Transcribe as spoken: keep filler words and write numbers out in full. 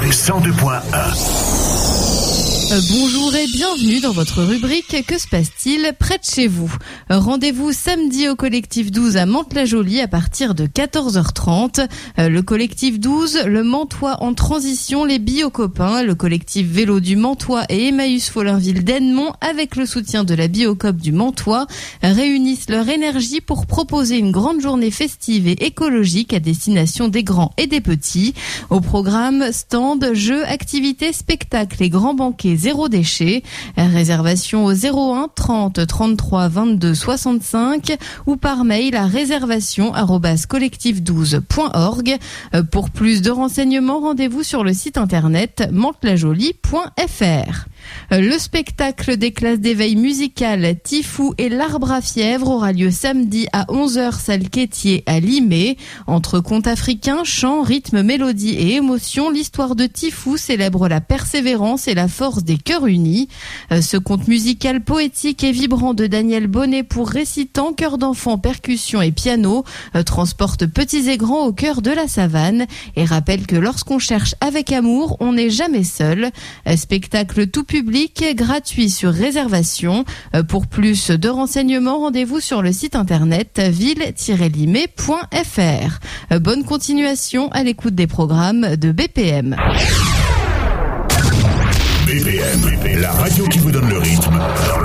cent deux point un. Euh, bonjour et bienvenue dans votre rubrique « Que se passe-t-il près de chez vous ?» euh, Rendez-vous samedi au collectif douze à Mantes-la-Jolie à partir de quatorze heures trente. Euh, le collectif douze, le Mantois en transition, les Biocopains, le collectif vélo du Mantois et Emmaüs Follinville d'Ennemont avec le soutien de la Biocop du Mantois réunissent leur énergie pour proposer une grande journée festive et écologique à destination des grands et des petits. Au programme, stand, jeux, activités, spectacles et grands banquets zéro déchet. Réservation au zéro un trente trente-trois vingt-deux soixante-cinq ou par mail à réservation arobase collectif douze point org. Pour plus de renseignements, rendez-vous sur le site internet mantes-la-jolie point f r. Le spectacle des classes d'éveil musical Tifou et l'Arbre à Fièvre aura lieu samedi à onze heures salle Quétier à Limay. Entre contes africains, chants, rythmes, mélodies et émotions, l'histoire de Tifou célèbre la persévérance et la force des cœurs unis. Ce conte musical poétique et vibrant de Daniel Bonnet pour récitants, chœur d'enfants, percussions et piano transporte petits et grands au cœur de la savane et rappelle que lorsqu'on cherche avec amour, on n'est jamais seul. Spectacle tout public, gratuit sur réservation. Pour plus de renseignements, rendez-vous sur le site internet ville tiret limay point f r. Bonne continuation à l'écoute des programmes de B P M. B P M, la radio qui vous donne le rythme